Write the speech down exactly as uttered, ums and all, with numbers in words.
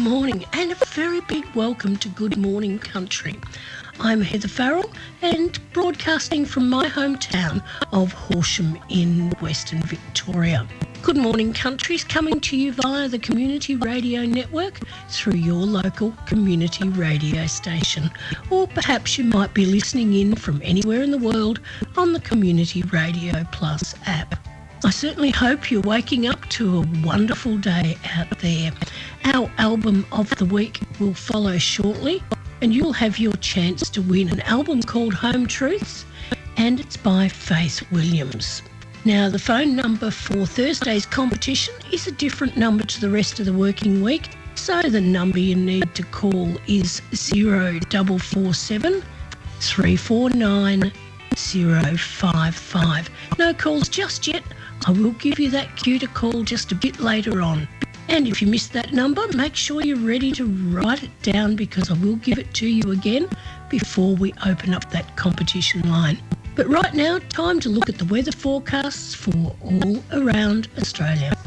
morning and a very big welcome to Good Morning Country. I'm Heather Farrell and broadcasting from my hometown of Horsham in Western Victoria. Good Morning Country is coming to you via the Community Radio Network through your local community radio station. Or perhaps you might be listening in from anywhere in the world on the Community Radio Plus app. I certainly hope you're waking up to a wonderful day out there. Our album of the week will follow shortly and you'll have your chance to win an album called Home Truths, and it's by Faith Williams. Now, the phone number for Thursday's competition is a different number to the rest of the working week, so the number you need to call is zero four four seven, three four nine, zero five five. No calls just yet. I will give you that cue to call just a bit later on. And if you missed that number, make sure you're ready to write it down because I will give it to you again before we open up that competition line. But right now, time to look at the weather forecasts for all around Australia.